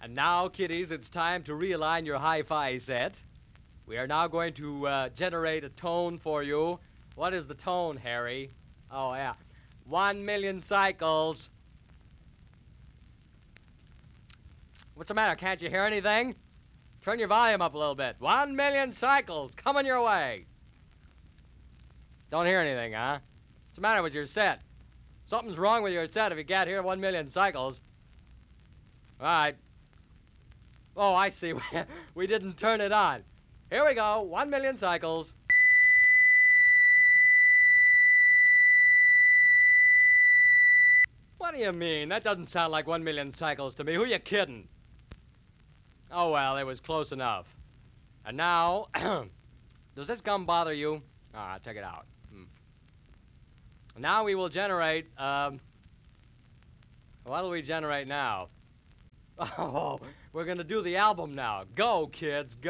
And now, kiddies, it's time to realign your hi-fi set. We are now going to generate a tone for you. What is the tone, Harry? Oh, yeah. 1,000,000 cycles. What's the matter? Can't you hear anything? Turn your volume up a little bit. 1,000,000 cycles coming your way. Don't hear anything, huh? What's the matter with your set? Something's wrong with your set if you can't hear 1,000,000 cycles. All right. Oh, I see. We didn't turn it on. Here we go. 1,000,000 cycles. What do you mean? That doesn't sound like 1,000,000 cycles to me. Who you kidding? Oh, well, it was close enough. And now, does this gum bother you? Ah, check it out. Now we will generate, what do we generate now? Oh, we're gonna do the album now. Go, kids, go.